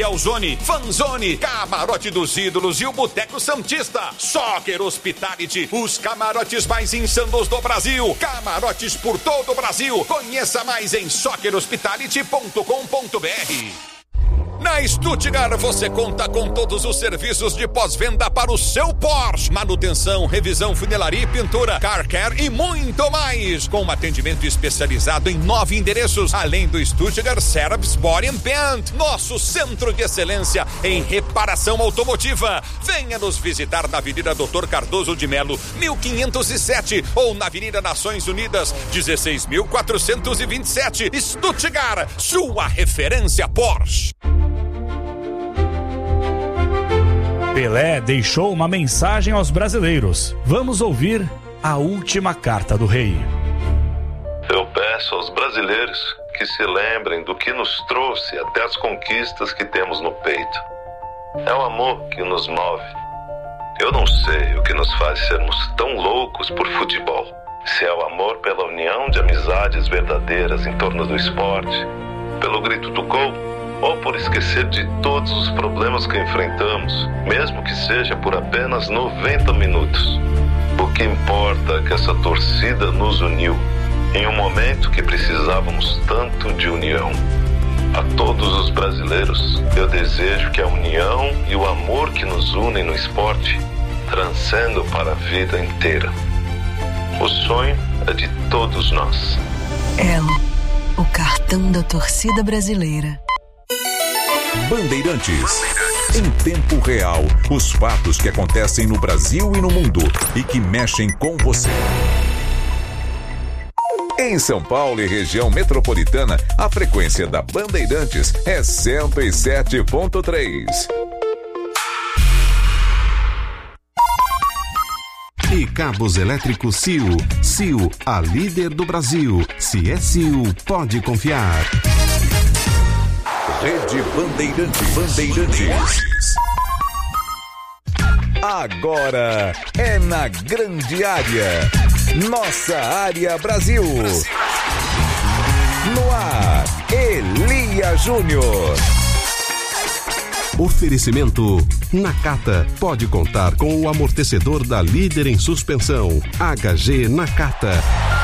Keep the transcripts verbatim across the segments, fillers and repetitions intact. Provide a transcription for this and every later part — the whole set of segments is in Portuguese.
Alzone, Fanzone, Camarote dos Ídolos e o Boteco Santista. Soccer Hospitality, os camarotes mais insanos do Brasil. Camarotes por todo o Brasil. Conheça mais em soccer hospitality ponto com ponto b r. Na Stuttgart você conta com todos os serviços de pós-venda para o seu Porsche. Manutenção, revisão, funilaria e pintura, car care e muito mais. Com um atendimento especializado em nove endereços, além do Stuttgart Service Body and Paint, nosso centro de excelência em reparação automotiva. Venha nos visitar na Avenida Doutor Cardoso de Melo, mil quinhentos e sete, ou na Avenida Nações Unidas, dezesseis mil quatrocentos e vinte e sete. Stuttgart, sua referência Porsche. Pelé deixou uma mensagem aos brasileiros. Vamos ouvir a última carta do rei. Eu peço aos brasileiros que se lembrem do que nos trouxe até as conquistas que temos no peito. É o amor que nos move. Eu não sei o que nos faz sermos tão loucos por futebol. Se é o amor pela união de amizades verdadeiras em torno do esporte, pelo grito do gol, ou por esquecer de todos os problemas que enfrentamos, mesmo que seja por apenas noventa minutos. O que importa é que essa torcida nos uniu em um momento que precisávamos tanto de união. A todos os brasileiros, eu desejo que a união e o amor que nos unem no esporte transcendam para a vida inteira. O sonho é de todos nós. Elo, o cartão da torcida brasileira. Bandeirantes. Em tempo real, os fatos que acontecem no Brasil e no mundo e que mexem com você. Em São Paulo e região metropolitana, a frequência da Bandeirantes é cento e sete ponto três. E cabos elétricos C I O. C I O, a líder do Brasil. Se é C I O, pode confiar. Rede Bandeirantes. Bandeirantes. Agora é na grande área. Nossa área Brasil. No ar, Elia Júnior. Oferecimento Nakata. Pode contar com o amortecedor da líder em suspensão. H G Nakata.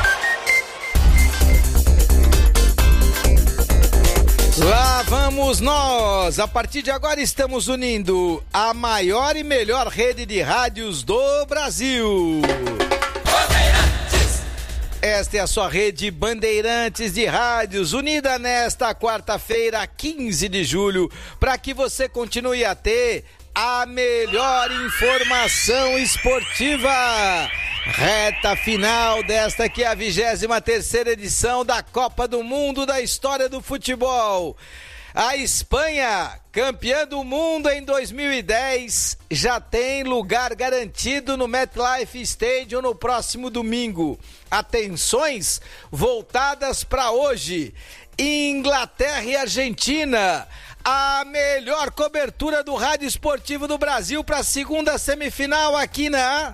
Lá vamos nós! A partir de agora estamos unindo a maior e melhor rede de rádios do Brasil. Bandeirantes. Esta é a sua rede Bandeirantes de rádios, unida nesta quarta-feira, quinze de julho, para que você continue a ter a melhor informação esportiva. Reta final desta que é a vigésima terceira edição da Copa do Mundo da história do futebol. A Espanha, campeã do mundo em dois mil e dez, já tem lugar garantido no MetLife Stadium no próximo domingo. Atenções voltadas para hoje. Inglaterra e Argentina. A melhor cobertura do rádio esportivo do Brasil para a segunda semifinal aqui na...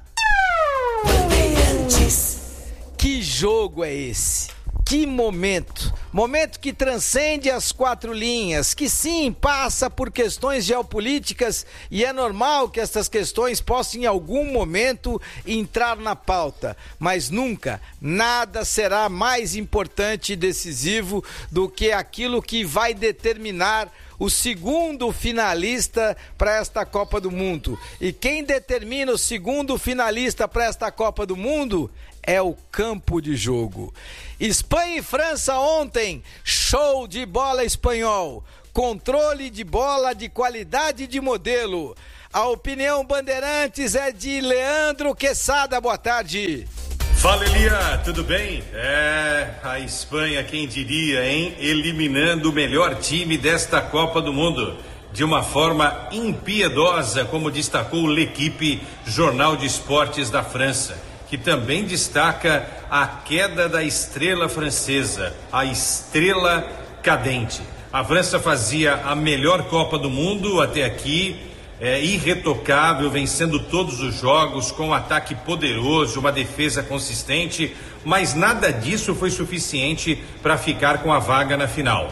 Bandeirantes. Que jogo é esse? Que momento? Momento que transcende as quatro linhas, que sim, passa por questões geopolíticas e é normal que essas questões possam em algum momento entrar na pauta, mas nunca, nada será mais importante e decisivo do que aquilo que vai determinar o segundo finalista para esta Copa do Mundo. E quem determina o segundo finalista para esta Copa do Mundo é o campo de jogo. Espanha e França ontem, show de bola espanhol, controle de bola de qualidade de modelo. A opinião Bandeirantes é de Leandro Quesada. Boa tarde. Fala, Elia, tudo bem? É, a Espanha, quem diria, hein? Eliminando o melhor time desta Copa do Mundo. De uma forma impiedosa, como destacou L'Equipe, Jornal de Esportes da França, que também destaca a queda da estrela francesa, a estrela cadente. A França fazia a melhor Copa do Mundo até aqui, é, irretocável, vencendo todos os jogos, com um ataque poderoso, uma defesa consistente, mas nada disso foi suficiente para ficar com a vaga na final.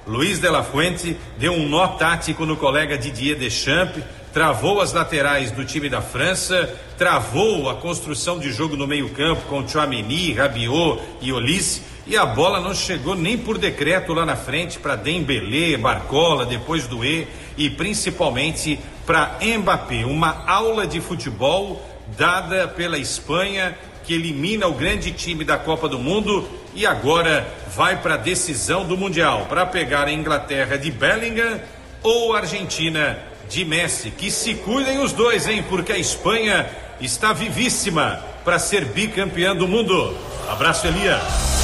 Luiz de la Fuente deu um nó tático no colega Didier Deschamps, travou as laterais do time da França, travou a construção de jogo no meio-campo com Tchouaméni, Rabiot e Olise, e a bola não chegou nem por decreto lá na frente para Dembélé, Barcola, depois Doué e principalmente para Mbappé. Uma aula de futebol dada pela Espanha, que elimina o grande time da Copa do Mundo e agora vai para a decisão do Mundial, para pegar a Inglaterra de Bellingham ou a Argentina de Messi. Que se cuidem os dois, hein, porque a Espanha está vivíssima para ser bicampeã do mundo. Abraço, Elia.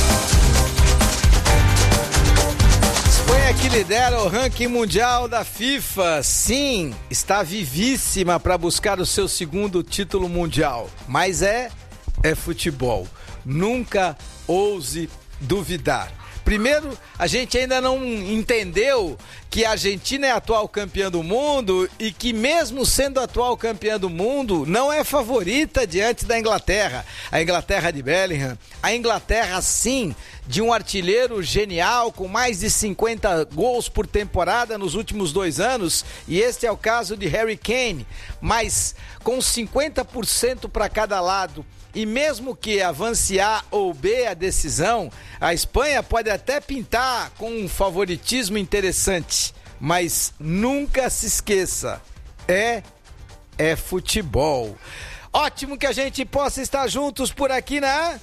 Espanha que lidera o ranking mundial da FIFA, sim, está vivíssima para buscar o seu segundo título mundial, mas é é futebol, nunca ouse duvidar. Primeiro, a gente ainda não entendeu que a Argentina é a atual campeã do mundo e que mesmo sendo a atual campeã do mundo, não é favorita diante da Inglaterra. A Inglaterra de Bellingham, a Inglaterra sim, de um artilheiro genial com mais de cinquenta gols por temporada nos últimos dois anos, e este é o caso de Harry Kane, mas com cinquenta por cento para cada lado. E mesmo que avance A ou B a decisão, a Espanha pode até pintar com um favoritismo interessante, mas nunca se esqueça, é, é futebol. Ótimo que a gente possa estar juntos por aqui na...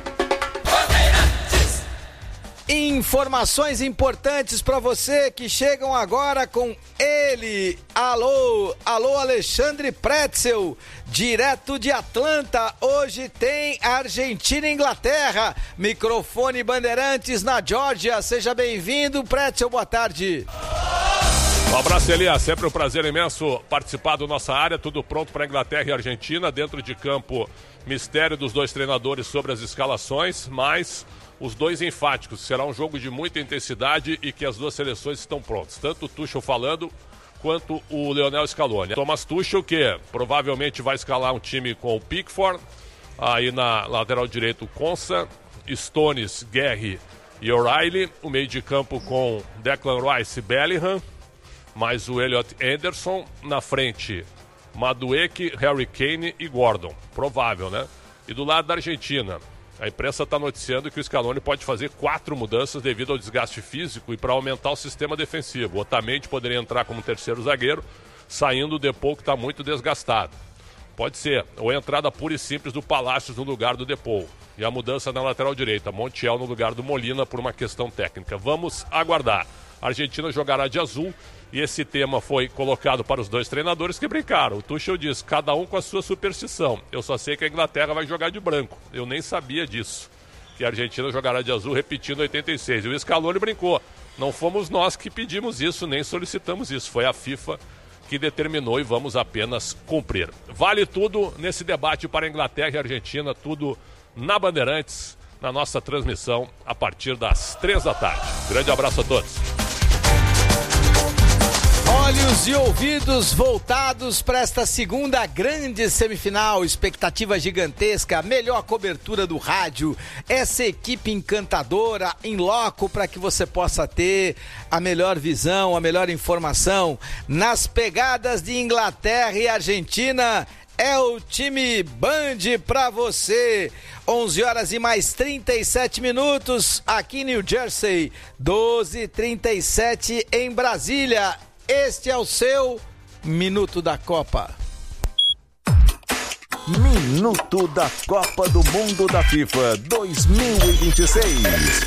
Informações importantes para você que chegam agora com ele. Alô, alô Alexandre Pretzel, direto de Atlanta. Hoje tem Argentina e Inglaterra. Microfone Bandeirantes na Geórgia. Seja bem-vindo, Pretzel, boa tarde. Um abraço, Elias. Sempre um prazer imenso participar da nossa área. Tudo pronto para Inglaterra e Argentina. Dentro de campo, mistério dos dois treinadores sobre as escalações, mas os dois enfáticos. Será um jogo de muita intensidade e que as duas seleções estão prontas. Tanto o Tuchel falando quanto o Lionel Scaloni. Thomas Tuchel, que provavelmente vai escalar um time com o Pickford, aí na lateral direito Konsa, Stones, Guerri e O'Reilly, o meio de campo com Declan Rice e Bellingham, mais o Elliot Anderson, na frente Madueke, Harry Kane e Gordon. Provável, né? E do lado da Argentina, a imprensa está noticiando que o Scaloni pode fazer quatro mudanças devido ao desgaste físico e para aumentar o sistema defensivo. Otamendi poderia entrar como terceiro zagueiro, saindo o Depou, que está muito desgastado. Pode ser, ou a entrada pura e simples do Palacios no lugar do Depou. E a mudança na lateral direita, Montiel no lugar do Molina por uma questão técnica. Vamos aguardar. A Argentina jogará de azul e esse tema foi colocado para os dois treinadores que brincaram. O Tuchel diz, cada um com a sua superstição. Eu só sei que a Inglaterra vai jogar de branco. Eu nem sabia disso, que a Argentina jogará de azul, repetindo oitenta e seis. E o Scaloni brincou. Não fomos nós que pedimos isso, nem solicitamos isso. Foi a FIFA que determinou e vamos apenas cumprir. Vale tudo nesse debate para a Inglaterra e a Argentina, tudo na Bandeirantes, na nossa transmissão, a partir das três da tarde. Grande abraço a todos. Olhos e ouvidos voltados para esta segunda grande semifinal, expectativa gigantesca, melhor cobertura do rádio, essa equipe encantadora em loco para que você possa ter a melhor visão, a melhor informação nas pegadas de Inglaterra e Argentina. É o time Band para você. onze horas e mais trinta e sete minutos aqui em New Jersey, doze e trinta e sete em Brasília. Este é o seu Minuto da Copa. Minuto da Copa do Mundo da FIFA dois mil e vinte e seis.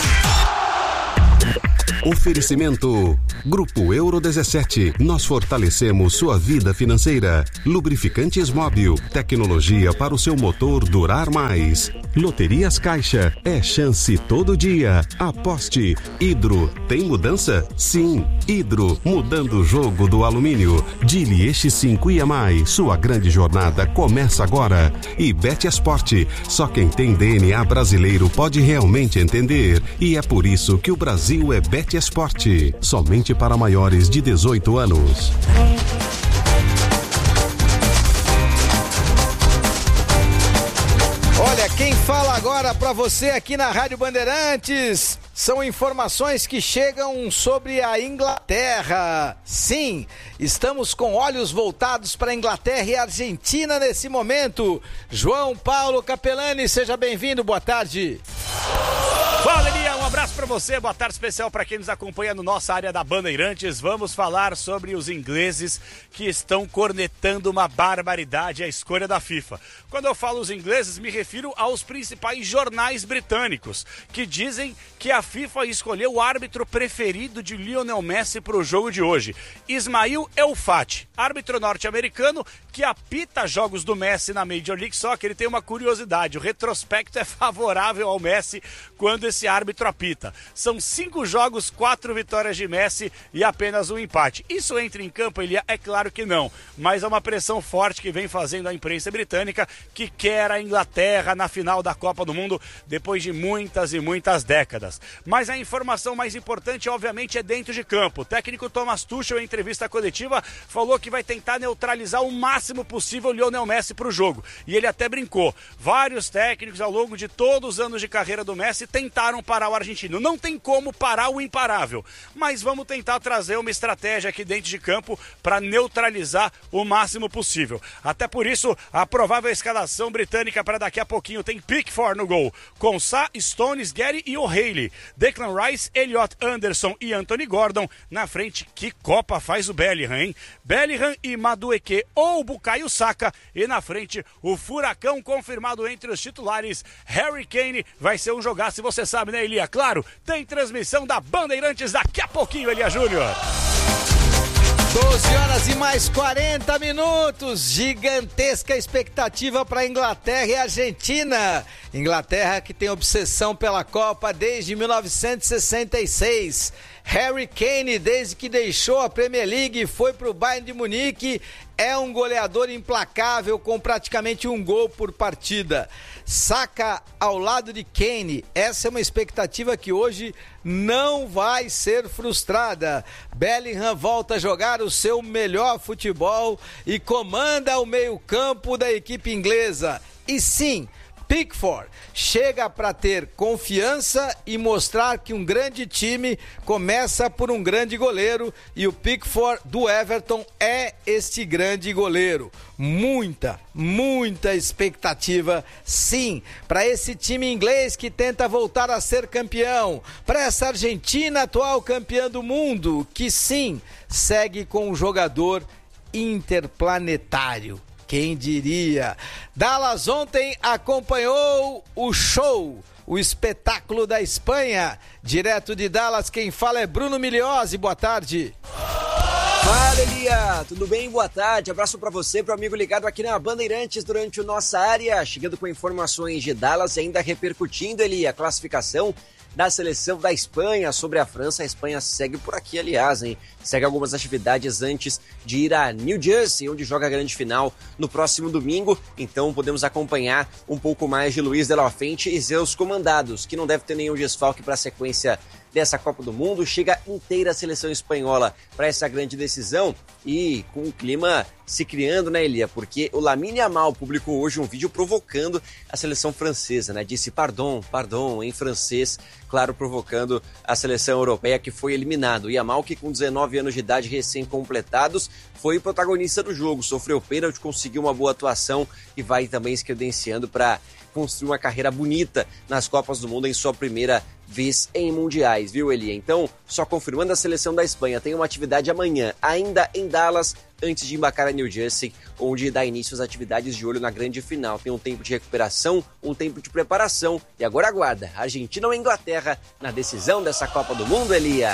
Oferecimento Grupo Euro dezessete. Nós fortalecemos sua vida financeira. Lubrificantes Móbil. Tecnologia para o seu motor durar mais. Loterias Caixa. É chance todo dia. Aposte. Hidro. Tem mudança? Sim. Hidro. Mudando o jogo do alumínio. Dili X cinco I A mais. Sua grande jornada começa agora. E Betesporte. Só quem tem D N A brasileiro pode realmente entender. E é por isso que o Brasil é Betesporte. Somente para maiores de dezoito anos. Olha, quem fala agora pra você aqui na Rádio Bandeirantes São informações que chegam sobre a Inglaterra. Sim, estamos com olhos voltados para a Inglaterra e a Argentina nesse momento. João Paulo Capelani, seja bem-vindo, boa tarde. Fala, Elia, um abraço para você, boa tarde especial para quem nos acompanha no nossa área da Bandeirantes. Vamos falar sobre os ingleses que estão cornetando uma barbaridade a escolha da FIFA. Quando eu falo os ingleses, me refiro aos principais jornais britânicos, que dizem que a FIFA escolheu o árbitro preferido de Lionel Messi para o jogo de hoje, Ismail El Fati, árbitro norte-americano que apita jogos do Messi na Major League Soccer. Ele tem uma curiosidade, o retrospecto é favorável ao Messi quando esse árbitro apita. São cinco jogos, quatro vitórias de Messi e apenas um empate. Isso entra em campo, Elia? É claro que não, mas é uma pressão forte que vem fazendo a imprensa britânica, que quer a Inglaterra na final da Copa do Mundo depois de muitas e muitas décadas. Mas a informação mais importante, obviamente, é dentro de campo. O técnico Thomas Tuchel, em entrevista coletiva, falou que vai tentar neutralizar o máximo possível o Lionel Messi para o jogo. E ele até brincou. Vários técnicos ao longo de todos os anos de carreira do Messi tentaram parar o argentino. Não tem como parar o imparável, mas vamos tentar trazer uma estratégia aqui dentro de campo para neutralizar o máximo possível. Até por isso, a provável escalação britânica para daqui a pouquinho tem Pickford no gol, com Sá, Stones, Gary e O'Reilly, Declan Rice, Elliot Anderson e Anthony Gordon. Na frente, que copa faz o Bellingham, hein? Bellingham e Madueke ou Bukayo Saka. E na frente, o furacão confirmado entre os titulares, Harry Kane. Vai ser um jogaço, você sabe, né, Elia? Claro, tem transmissão da Bandeirantes daqui a pouquinho, Elia Júnior. doze horas e mais quarenta minutos, gigantesca expectativa para Inglaterra e Argentina. Inglaterra que tem obsessão pela Copa desde mil novecentos e sessenta e seis. Harry Kane, desde que deixou a Premier League e foi para o Bayern de Munique, é um goleador implacável com praticamente um gol por partida. Saka ao lado de Kane, essa é uma expectativa que hoje não vai ser frustrada. Bellingham volta a jogar o seu melhor futebol e comanda o meio-campo da equipe inglesa. E sim, Pickford chega para ter confiança e mostrar que um grande time começa por um grande goleiro, e o Pickford do Everton é este grande goleiro. Muita, muita expectativa, sim, para esse time inglês que tenta voltar a ser campeão, para essa Argentina atual campeã do mundo, que sim, segue com um jogador interplanetário. Quem diria? Dallas ontem acompanhou o show, o espetáculo da Espanha. Direto de Dallas, quem fala é Bruno Migliozzi. Boa tarde. Fala, Elia, tudo bem? Boa tarde, abraço pra você, pro amigo ligado aqui na Bandeirantes durante o Nossa Área, chegando com informações de Dallas e ainda repercutindo, Elia, a classificação da seleção da Espanha sobre a França. A Espanha segue por aqui, aliás, hein? Segue algumas atividades antes de ir a New Jersey, onde joga a grande final no próximo domingo. Então podemos acompanhar um pouco mais de Luiz de la Fuente e seus comandados, que não deve ter nenhum desfalque para a sequência dessa Copa do Mundo. Chega inteira a seleção espanhola para essa grande decisão e com o clima se criando, né, Elia? Porque o Lamine Yamal publicou hoje um vídeo provocando a seleção francesa, né? Disse pardon, pardon em francês, claro, provocando a seleção europeia que foi eliminado. O Yamal, que com dezenove anos de idade recém-completados, foi protagonista do jogo, sofreu pênalti, conseguiu uma boa atuação e vai também se credenciando para construir uma carreira bonita nas Copas do Mundo em sua primeira vez em mundiais, viu, Elia? Então, só confirmando, a seleção da Espanha tem uma atividade amanhã, ainda em Dallas, antes de embarcar a New Jersey, onde dá início às atividades de olho na grande final. Tem um tempo de recuperação, um tempo de preparação, e agora aguarda Argentina ou Inglaterra na decisão dessa Copa do Mundo, Elia.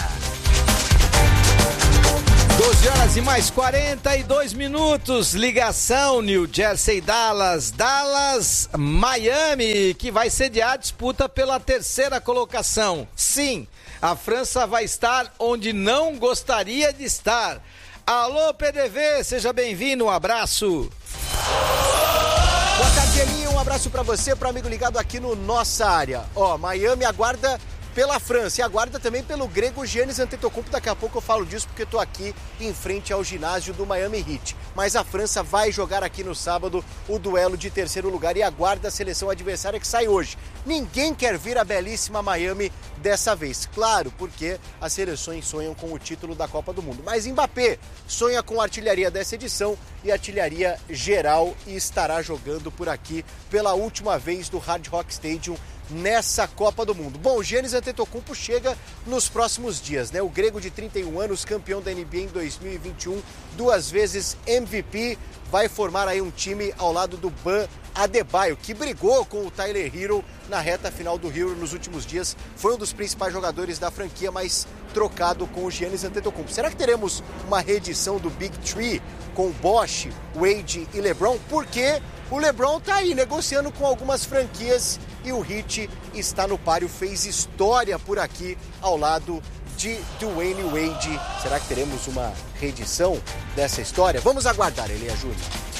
doze horas e mais quarenta e dois minutos, ligação New Jersey Dallas, Dallas Miami, que vai sediar a disputa pela terceira colocação. Sim, a França vai estar onde não gostaria de estar. Alô P D V, seja bem-vindo, um abraço. Boa tarde, Elinho, um abraço pra você, pro amigo ligado aqui no Nossa Área. Ó, Miami aguarda pela França e aguarda também pelo grego Giannis Antetokounmpo. Daqui a pouco eu falo disso porque eu tô aqui em frente ao ginásio do Miami Heat. mas a França vai jogar aqui no sábado o duelo de terceiro lugar e aguarda a seleção adversária que sai hoje. Ninguém quer vir a belíssima Miami dessa vez, claro, porque as seleções sonham com o título da Copa do Mundo. Mas Mbappé sonha com a artilharia dessa edição e artilharia geral e estará jogando por aqui pela última vez do Hard Rock Stadium nessa Copa do Mundo. Bom, o Giannis Antetokounmpo chega nos próximos dias, né? O grego de trinta e um anos, campeão da N B A em dois mil e vinte e um, duas vezes M V P, vai formar aí um time ao lado do Bam Adebayo, que brigou com o Tyler Hero na reta final do Hero nos últimos dias. Foi um dos principais jogadores da franquia, mas trocado com o Giannis Antetokounmpo. Será que teremos uma reedição do Big Three com Bosh, Wade e LeBron? Porque o LeBron tá aí negociando com algumas franquias e o Heat está no páreo, fez história por aqui ao lado de Dwayne Wade. Será que teremos uma reedição dessa história? Vamos aguardar, Elia Júnior.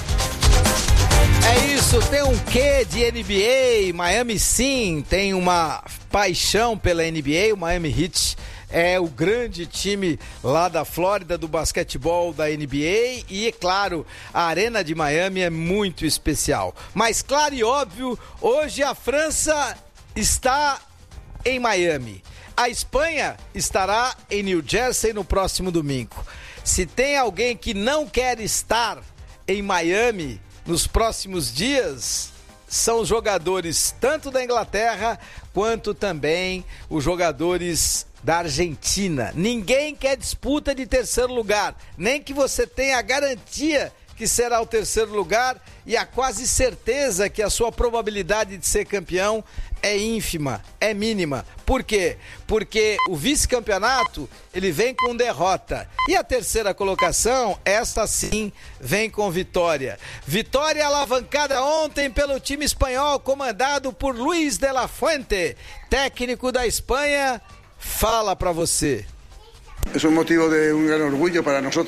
É isso, tem um quê de N B A, Miami sim, tem uma paixão pela N B A, o Miami Heat é o grande time lá da Flórida do basquetebol da N B A e, é claro, a Arena de Miami é muito especial. Mas, claro e óbvio, hoje a França está em Miami. A Espanha estará em New Jersey no próximo domingo. Se tem alguém que não quer estar em Miami nos próximos dias, são os jogadores tanto da Inglaterra quanto também os jogadores da Argentina. Ninguém quer disputa de terceiro lugar, nem que você tenha a garantia que será o terceiro lugar e a quase certeza que a sua probabilidade de ser campeão é ínfima, é mínima. Por quê? Porque o vice-campeonato, ele vem com derrota. E a terceira colocação, esta sim, vem com vitória. Vitória alavancada ontem pelo time espanhol, comandado por Luis de la Fuente, técnico da Espanha. Fala pra você. É um motivo de um grande orgulho para nós.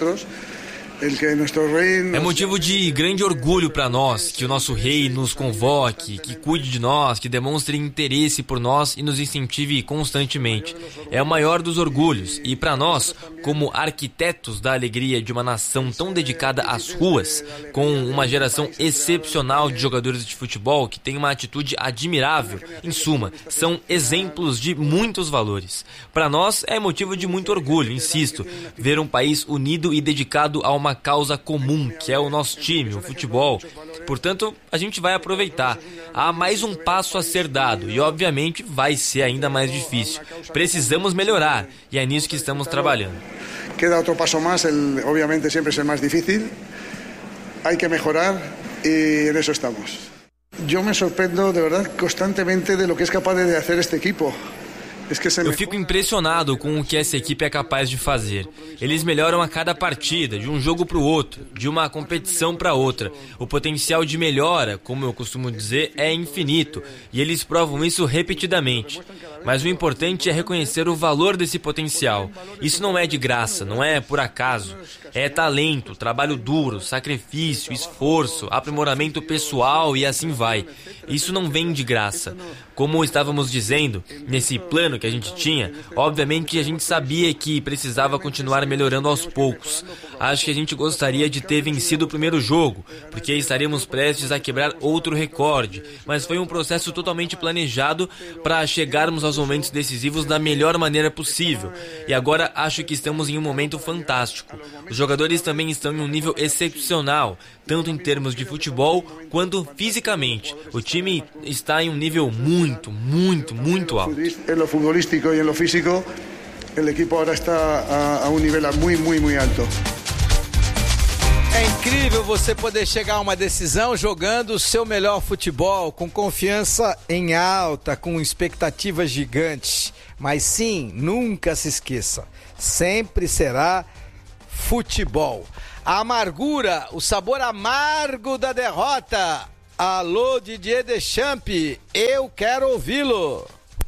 É motivo de grande orgulho para nós que o nosso rei nos convoque, que cuide de nós, que demonstre interesse por nós e nos incentive constantemente. É o maior dos orgulhos e para nós, como arquitetos da alegria de uma nação tão dedicada às ruas, com uma geração excepcional de jogadores de futebol que tem uma atitude admirável, em suma, são exemplos de muitos valores. Para nós é motivo de muito orgulho, insisto, ver um país unido e dedicado a uma causa comum, que é o nosso time, o futebol. Portanto, a gente vai aproveitar. Há mais um passo a ser dado e, obviamente, vai ser ainda mais difícil. Precisamos melhorar e é nisso que estamos trabalhando. Queda outro passo mais, el, obviamente sempre é mais difícil. Há que melhorar e nisso estamos. Eu me surpreendo, de verdade, constantemente de lo que é capaz de fazer este equipo. Eu fico impressionado com o que essa equipe é capaz de fazer. Eles melhoram a cada partida, de um jogo para o outro, de uma competição para outra. O potencial de melhora, como eu costumo dizer, é infinito, e eles provam isso repetidamente. Mas o importante é reconhecer o valor desse potencial. Isso não é de graça, não é por acaso. É talento, trabalho duro, sacrifício, esforço, aprimoramento pessoal e assim vai. Isso não vem de graça. Como estávamos dizendo, nesse plano que a gente tinha, obviamente a gente sabia que precisava continuar melhorando aos poucos. Acho que a gente gostaria de ter vencido o primeiro jogo, porque estaríamos prestes a quebrar outro recorde, mas foi um processo totalmente planejado para chegarmos aos momentos decisivos da melhor maneira possível. E agora acho que estamos em um momento fantástico. Os jogadores também estão em um nível excepcional, tanto em termos de futebol quanto fisicamente. O time está em um nível muito, muito, muito alto. Em lo futbolístico e em lo físico, o equipo agora está a, a um nível muito, muito, muito alto. É incrível você poder chegar a uma decisão jogando o seu melhor futebol, com confiança em alta, com expectativas gigantes. Mas sim, nunca se esqueça, sempre será futebol. A amargura, o sabor amargo da derrota. Alô, Didier Deschamps, eu quero ouvi-lo.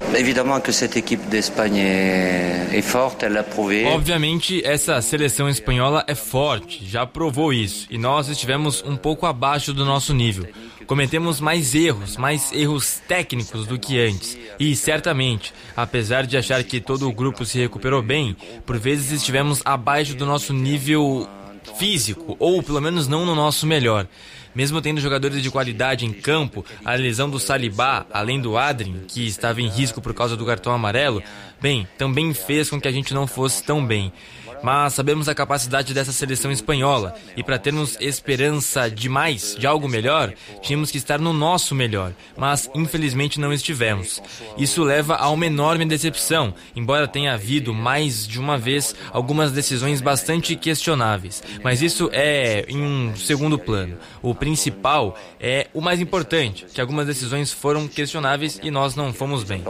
Obviamente, essa seleção espanhola é forte, já provou isso, e nós estivemos um pouco abaixo do nosso nível. Cometemos mais erros, mais erros técnicos do que antes. E, certamente, apesar de achar que todo o grupo se recuperou bem, por vezes estivemos abaixo do nosso nível físico, ou pelo menos não no nosso melhor. Mesmo tendo jogadores de qualidade em campo, a lesão do Saliba, além do Adrien, que estava em risco por causa do cartão amarelo, bem, também fez com que a gente não fosse tão bem. Mas sabemos a capacidade dessa seleção espanhola, e para termos esperança de mais, de algo melhor, tínhamos que estar no nosso melhor, mas infelizmente não estivemos. Isso leva a uma enorme decepção, embora tenha havido mais de uma vez algumas decisões bastante questionáveis, mas isso é em um segundo plano. O principal é o mais importante, que algumas decisões foram questionáveis e nós não fomos bem.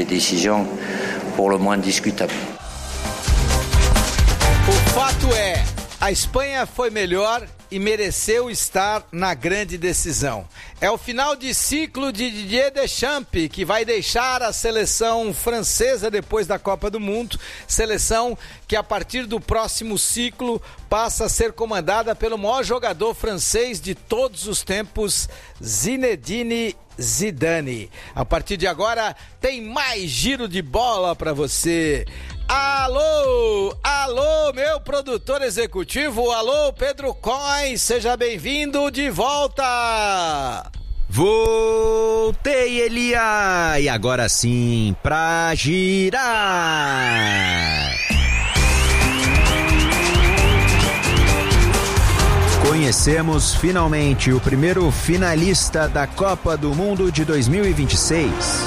O fato é, a Espanha foi melhor e mereceu estar na grande decisão. É o final de ciclo de Didier Deschamps, que vai deixar a seleção francesa depois da Copa do Mundo, seleção que a partir do próximo ciclo passa a ser comandada pelo maior jogador francês de todos os tempos, Zinedine Zidane. A partir de agora tem mais giro de bola para você. Alô, alô, meu produtor executivo, alô, Pedro Cois, seja bem-vindo de volta. Voltei, Elia, e agora sim, pra girar. Conhecemos finalmente o primeiro finalista da Copa do Mundo de dois mil e vinte e seis.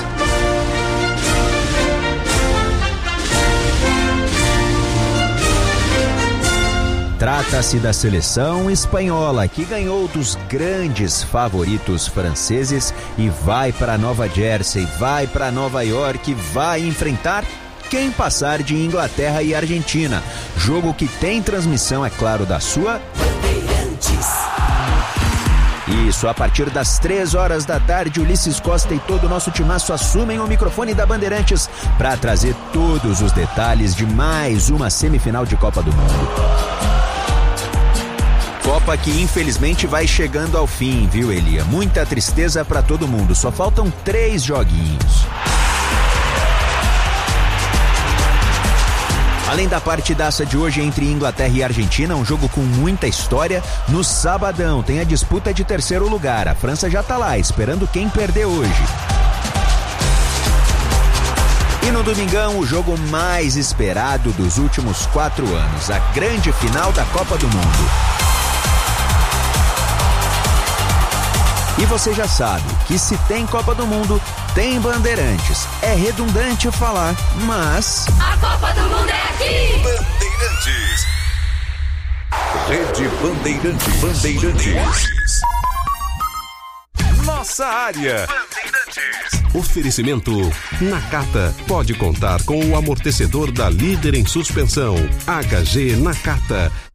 Trata-se da seleção espanhola, que ganhou dos grandes favoritos franceses e vai para Nova Jersey, vai para Nova York, vai enfrentar quem passar de Inglaterra e Argentina. Jogo que tem transmissão, é claro, da sua Bandeirantes. Isso, a partir das três horas da tarde, Ulisses Costa e todo o nosso timaço assumem o microfone da Bandeirantes para trazer todos os detalhes de mais uma semifinal de Copa do Mundo. Copa que infelizmente vai chegando ao fim, viu, Elia? Muita tristeza para todo mundo, só faltam três joguinhos. Além da partidaça de hoje entre Inglaterra e Argentina, um jogo com muita história, no sabadão tem a disputa de terceiro lugar. A França já tá lá, esperando quem perder hoje. E no domingão, o jogo mais esperado dos últimos quatro anos, a grande final da Copa do Mundo. E você já sabe que se tem Copa do Mundo, tem Bandeirantes. É redundante falar, mas... a Copa do Mundo é aqui! Bandeirantes. Rede Bandeirantes. Bandeirantes. Nossa área. Oferecimento Nakata. Pode contar com o amortecedor da líder em suspensão. H G Nakata.